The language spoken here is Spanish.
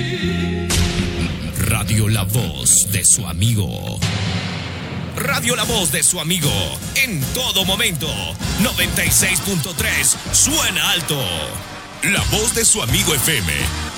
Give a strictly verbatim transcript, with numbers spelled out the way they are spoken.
Radio La Voz de su amigo. Radio La Voz de su amigo. En todo momento. noventa y seis punto tres. Suena alto. La Voz de su amigo F M.